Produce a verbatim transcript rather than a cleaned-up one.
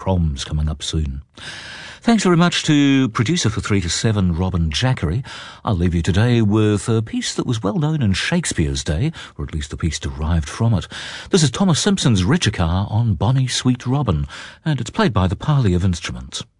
Proms coming up soon. Thanks very much to producer for three to seven, Robin Jackery. I'll leave you today with a piece that was well known in Shakespeare's day, or at least a piece derived from it. This is Thomas Simpson's Richicar on Bonnie Sweet Robin, and it's played by the Parley of Instruments.